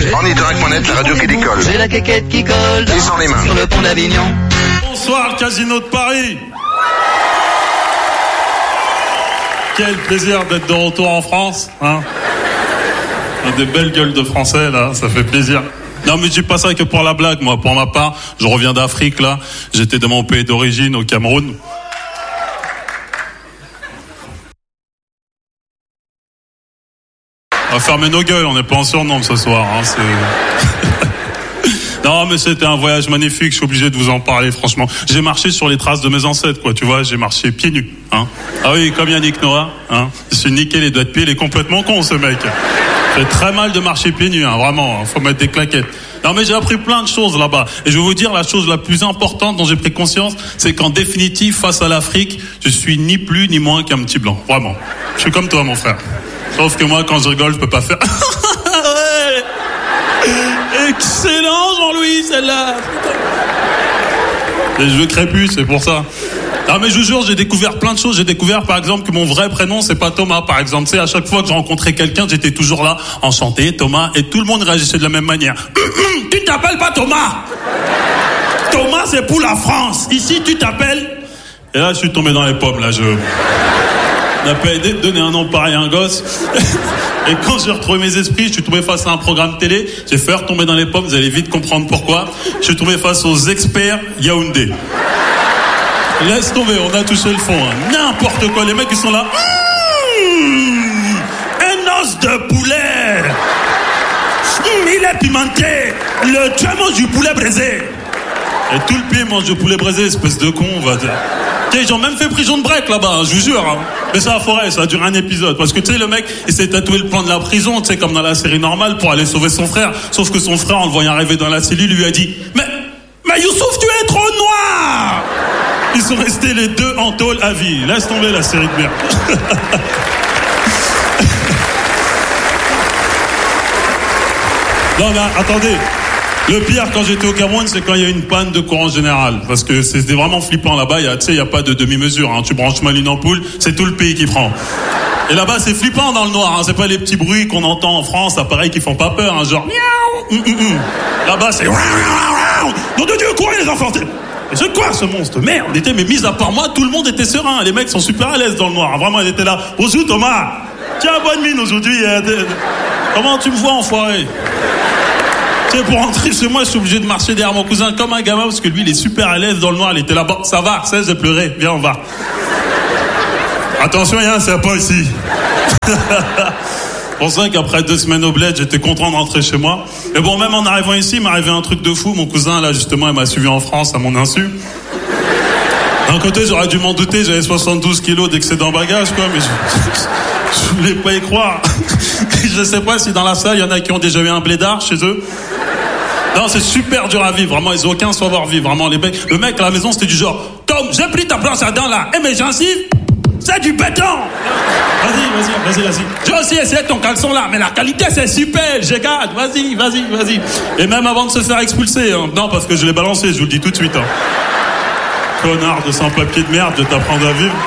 Ornithorynque.net, la radio qui décolle. J'ai la quéquette qui colle Et sans les mains. sur le pont d'Avignon. Bonsoir, le Casino de Paris. Quel plaisir d'être de retour en France, hein. Des belles gueules de Français, là, ça fait plaisir. Non, mais je dis pas ça que pour la blague, moi. Pour ma part, je reviens d'Afrique, là. J'étais dans mon pays d'origine, au Cameroun. On va fermer nos gueules, on n'est pas en surnombre ce soir, hein, Non, mais c'était un voyage magnifique, je suis obligé de vous en parler, franchement. J'ai marché sur les traces de mes ancêtres, quoi, tu vois, j'ai marché pieds nus, hein. Ah oui, comme Yannick Noah, hein. Je suis niqué les doigts de pied, il est complètement con, ce mec. Ça fait très mal de marcher pieds nus, hein, vraiment, faut mettre des claquettes. Non, mais j'ai appris plein de choses là-bas. Et je vais vous dire, la chose la plus importante dont j'ai pris conscience, c'est qu'en définitive, face à l'Afrique, je suis ni plus ni moins qu'un petit blanc, vraiment. Je suis comme toi, mon frère. Sauf que moi, quand je rigole, je peux pas faire... Ouais. Excellent, Jean-Louis, celle-là. Les cheveux crépus, c'est pour ça. Non, mais je vous jure, j'ai découvert plein de choses. J'ai découvert, par exemple, que mon vrai prénom, c'est pas Thomas, par exemple. Tu sais, à chaque fois que je rencontrais quelqu'un, j'étais toujours là, enchanté, Thomas, et tout le monde réagissait de la même manière. Tu t'appelles pas Thomas. Thomas, c'est pour la France. Ici, tu t'appelles... Et là, je suis tombé dans les pommes, là, On n'a pas aidé de donner un nom pareil à un gosse. Et quand j'ai retrouvé mes esprits, je suis tombé face à un programme télé. J'ai fait retomber dans les pommes, vous allez vite comprendre pourquoi. Je suis tombé face aux experts Yaoundé. Laisse tomber, on a touché le fond, hein. N'importe quoi, les mecs ils sont là. Un os de poulet. Il est pimenté. Le tien mange du poulet braisé. Et tout le pays mange du poulet braisé, espèce de con, on va dire. Ils ont même fait prison de break là-bas, hein, je vous jure. Hein. Mais ça a forêt, ça a duré un épisode. Parce que tu sais, le mec, il s'est tatoué le plan de la prison, tu sais, comme dans la série normale, pour aller sauver son frère. Sauf que son frère, en le voyant arriver dans la cellule, lui a dit « Mais Youssouf, tu es trop noir !» Ils sont restés les deux en tôle à vie. Laisse tomber la série de merde. Non, mais attendez. Le pire, quand j'étais au Cameroun, c'est quand il y a une panne de courant général. Parce que c'était vraiment flippant là-bas. Tu sais, il n'y a pas de demi-mesure. Hein. Tu branches mal une ampoule, c'est tout le pays qui prend. Et là-bas, c'est flippant dans le noir. Hein. C'est pas les petits bruits qu'on entend en France, appareils qui font pas peur. Hein. Genre, miaou. Là-bas, c'est... Nom de Dieu, courez les enfants. Et c'est quoi ce monstre? Merde, mais mis à part moi, tout le monde était serein. Les mecs sont super à l'aise dans le noir. Hein. Vraiment, ils étaient là. Bonjour Thomas. Tiens, bonne mine aujourd'hui. Comment tu me vois, enfoiré? Tu sais, pour rentrer chez moi, je suis obligé de marcher derrière mon cousin comme un gamin parce que lui, il est super à l'aise dans le noir. Il était là, bon, ça va, cesse de pleurer. Viens, on va. Attention, il y a un serpent ici. Pour ça qu'après 2 semaines au bled, j'étais content de rentrer chez moi. Mais bon, même en arrivant ici, il m'est arrivé un truc de fou. Mon cousin, là, justement, il m'a suivi en France à mon insu. D'un côté, j'aurais dû m'en douter. J'avais 72 kilos d'excédent bagage, quoi, mais je voulais pas y croire. Je sais pas si dans la salle, il y en a qui ont déjà eu un blédard chez eux. Non, c'est super dur à vivre, vraiment, ils ont aucun savoir-vivre, vraiment, les mecs. Le mec à la maison, c'était du genre, Tom, j'ai pris ta brosse à dents là, mes gencives, c'est du béton. Vas-y. J'ai aussi essayé ton caleçon là, mais la qualité c'est super, j'ai garde, vas-y. Et même avant de se faire expulser, hein. Non, parce que je l'ai balancé, je vous le dis tout de suite, hein. Connard de sans-papier de merde, de t'apprendre à vivre.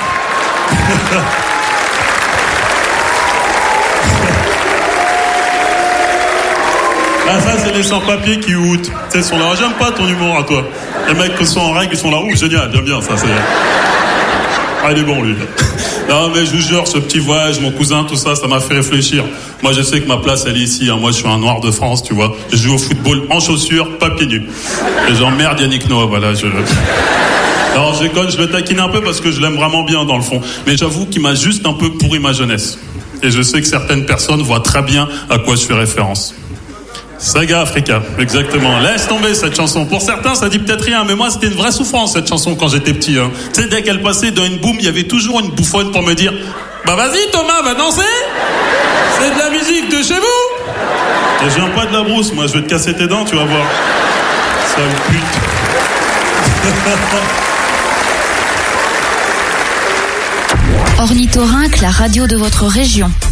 Ah, ça, c'est les sans-papiers qui outent. Tu sais, sont là. J'aime pas ton humour à toi. Les mecs qui sont en règle, ils sont là. Ouh, génial, j'aime bien ça. Ah, il est bon, lui. Non, mais je vous jure, ce petit voyage, mon cousin, tout ça, ça m'a fait réfléchir. Moi, je sais que ma place, elle est ici. Hein. Moi, je suis un noir de France, tu vois. Je joue au football en chaussures, pas pieds nus. Et j'emmerde Yannick Noah, voilà. Alors, je déconne, je le taquine un peu parce que je l'aime vraiment bien, dans le fond. Mais j'avoue qu'il m'a juste un peu pourri ma jeunesse. Et je sais que certaines personnes voient très bien à quoi je fais référence. Saga Africa, exactement. Laisse tomber cette chanson. Pour certains, ça dit peut-être rien, mais moi, c'était une vraie souffrance, cette chanson, quand j'étais petit. Hein. Tu sais, dès qu'elle passait dans une boum, il y avait toujours une bouffonne pour me dire « Bah vas-y, Thomas, va danser. C'est de la musique de chez vous. » Et je viens pas de la brousse, moi, je vais te casser tes dents, tu vas voir. Sale pute. Ornithorynque, la radio de votre région.